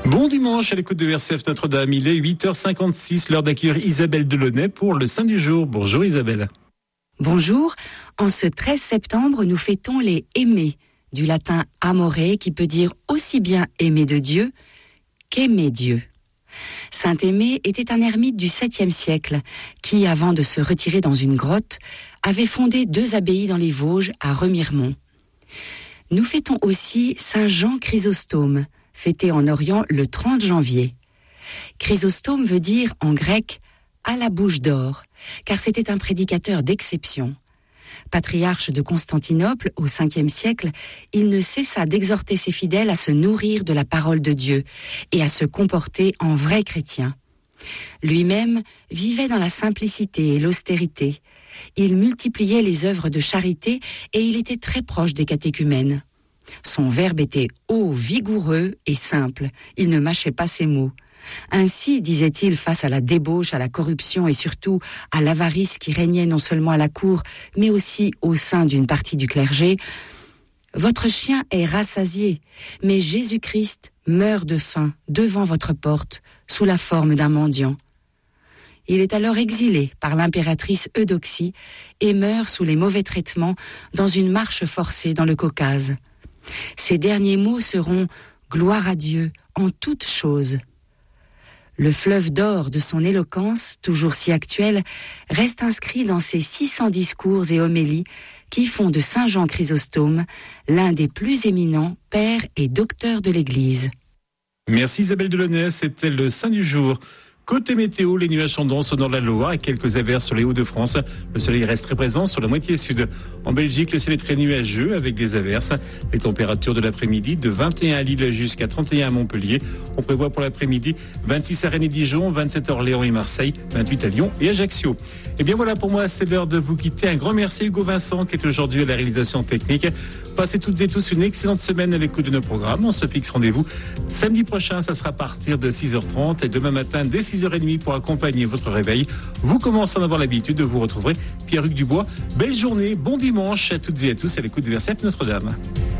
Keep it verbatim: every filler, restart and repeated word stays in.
Bon dimanche à l'écoute de R C F Notre-Dame. Il est huit heures cinquante-six, l'heure d'accueillir Isabelle Delaunay pour le Saint du jour. Bonjour Isabelle. Bonjour. En ce treize septembre, nous fêtons les aimés, du latin amore qui peut dire aussi bien aimer de Dieu qu'aimer Dieu. Saint Aimé était un ermite du septième siècle qui, avant de se retirer dans une grotte, avait fondé deux abbayes dans les Vosges à Remiremont. Nous fêtons aussi Saint Jean Chrysostome, fêté en Orient le trente janvier. Chrysostome veut dire en grec « à la bouche d'or », car c'était un prédicateur d'exception. Patriarche de Constantinople au cinquième siècle, il ne cessa d'exhorter ses fidèles à se nourrir de la parole de Dieu et à se comporter en vrais chrétiens. Lui-même vivait dans la simplicité et l'austérité. Il multipliait les œuvres de charité et il était très proche des catéchumènes. Son verbe était haut, vigoureux et simple. Il ne mâchait pas ses mots. Ainsi, disait-il, face à la débauche, à la corruption et surtout à l'avarice qui régnait non seulement à la cour, mais aussi au sein d'une partie du clergé, « Votre chien est rassasié, mais Jésus-Christ meurt de faim devant votre porte, sous la forme d'un mendiant. » Il est alors exilé par l'impératrice Eudoxie et meurt sous les mauvais traitements dans une marche forcée dans le Caucase. Ses derniers mots seront « Gloire à Dieu en toutes choses ». Le fleuve d'or de son éloquence, toujours si actuel, reste inscrit dans ses six cents discours et homélies qui font de Saint Jean Chrysostome l'un des plus éminents pères et docteurs de l'Église. Merci Isabelle Delaunay, c'était le Saint du jour. Côté météo, les nuages sont denses au nord de la Loire et quelques averses sur les Hauts-de-France. Le soleil reste très présent sur la moitié sud. En Belgique, le ciel est très nuageux avec des averses. Les températures de l'après-midi de vingt et un à Lille jusqu'à trente et un à Montpellier. On prévoit pour l'après-midi vingt-six à Rennes et Dijon, vingt-sept à Orléans et Marseille, vingt-huit à Lyon et Ajaccio. Et bien voilà, pour moi, c'est l'heure de vous quitter. Un grand merci à Hugo Vincent qui est aujourd'hui à la réalisation technique. Passez toutes et tous une excellente semaine à l'écoute de nos programmes. On se fixe rendez-vous samedi prochain, ça sera à partir de six heures trente et demain matin dès six heures trente pour accompagner votre réveil. Vous commencez à en avoir l'habitude, vous retrouverez Pierre-Hugues Dubois. Belle journée, bon dimanche à toutes et à tous à l'écoute de R C F Notre-Dame.